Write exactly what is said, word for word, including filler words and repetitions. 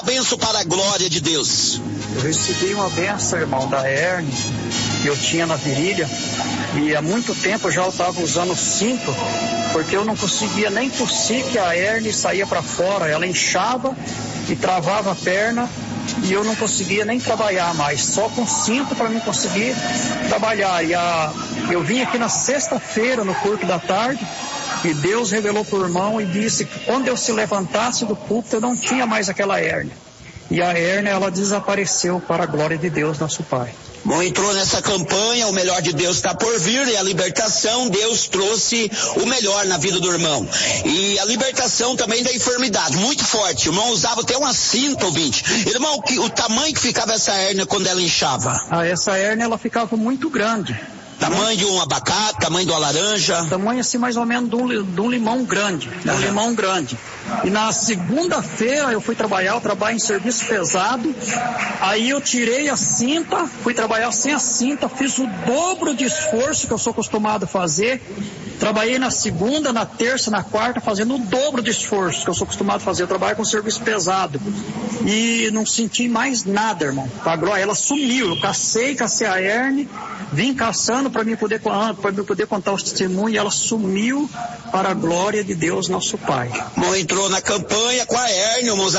Benção para a glória de Deus. Eu recebi uma benção, irmão, da hérnia que eu tinha na virilha, e há muito tempo eu já estava usando cinto, porque eu não conseguia nem tossir, que a hérnia saía para fora, ela inchava e travava a perna, e eu não conseguia nem trabalhar mais, só com cinto para mim conseguir trabalhar. E a, eu vim aqui na sexta-feira, no culto da tarde, e Deus revelou para o irmão e disse que quando eu se levantasse do púlpito, eu não tinha mais aquela hérnia. E a hérnia, ela desapareceu para a glória de Deus, nosso Pai. Bom, entrou nessa campanha, o melhor de Deus está por vir, e a libertação, Deus trouxe o melhor na vida do irmão. E a libertação também da enfermidade, muito forte. O irmão usava até uma cinta, ouvinte. Irmão, o tamanho que ficava essa hérnia quando ela inchava? Ah, essa hérnia, ela ficava muito grande. Tamanho de um abacate, tamanho de uma laranja? Tamanho assim mais ou menos de um, de um limão grande, de um limão grande. E na segunda-feira eu fui trabalhar, eu trabalho em serviço pesado, aí eu tirei a cinta, fui trabalhar sem a cinta, fiz o dobro de esforço que eu sou acostumado a fazer. Trabalhei na segunda, na terça, na quarta, fazendo o dobro de esforço que eu sou acostumado a fazer. Eu trabalho com serviço pesado. E não senti mais nada, irmão. A glória, ela sumiu. Eu cacei, cacei a hérnia, vim caçando para mim poder, para mim poder contar os testemunhos, e ela sumiu para a glória de Deus, nosso Pai. Bom, entrou na campanha com a hérnia, irmãos.